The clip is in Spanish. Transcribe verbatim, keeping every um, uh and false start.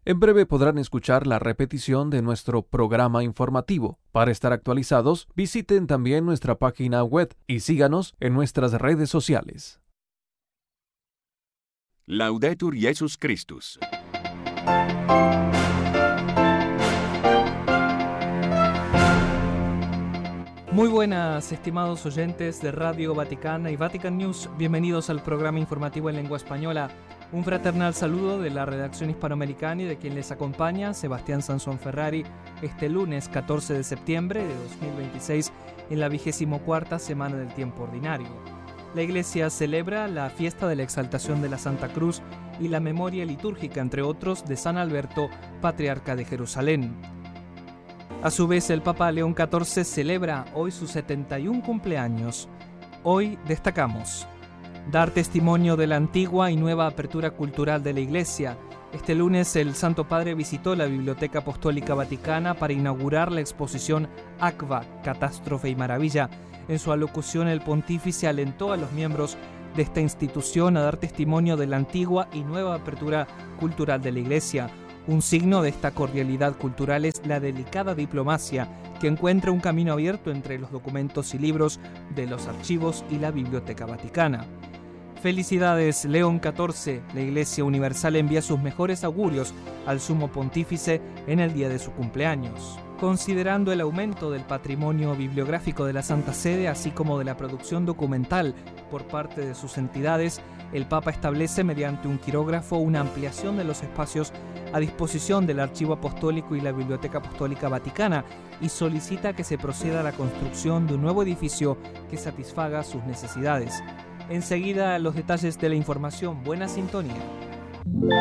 En breve podrán escuchar la repetición de nuestro programa informativo. Para estar actualizados, visiten también nuestra página web y síganos en nuestras redes sociales. Laudetur Jesus Christus. Muy buenas, estimados oyentes de Radio Vaticana y Vatican News. Bienvenidos al programa informativo en lengua española. Un fraternal saludo de la redacción hispanoamericana y de quien les acompaña, Sebastián Sansón Ferrari, este lunes catorce de septiembre de dos mil veintiséis, en la vigésimo cuarta semana del tiempo ordinario. La Iglesia celebra la fiesta de la exaltación de la Santa Cruz y la memoria litúrgica, entre otros, de San Alberto, patriarca de Jerusalén. A su vez, el Papa León catorce celebra hoy su setenta y un cumpleaños. Hoy destacamos: dar testimonio de la antigua y nueva apertura cultural de la Iglesia. Este lunes el Santo Padre visitó la Biblioteca Apostólica Vaticana para inaugurar la exposición ACVA, Catástrofe y Maravilla. En su alocución el pontífice alentó a los miembros de esta institución a dar testimonio de la antigua y nueva apertura cultural de la Iglesia. Un signo de esta cordialidad cultural es la delicada diplomacia que encuentra un camino abierto entre los documentos y libros de los archivos y la Biblioteca Vaticana. Felicidades, León catorce. La Iglesia Universal envía sus mejores augurios al Sumo Pontífice en el día de su cumpleaños. Considerando el aumento del patrimonio bibliográfico de la Santa Sede, así como de la producción documental por parte de sus entidades, el Papa establece mediante un quirógrafo una ampliación de los espacios a disposición del Archivo Apostólico y la Biblioteca Apostólica Vaticana y solicita que se proceda a la construcción de un nuevo edificio que satisfaga sus necesidades. Enseguida, los detalles de la información. Buena sintonía.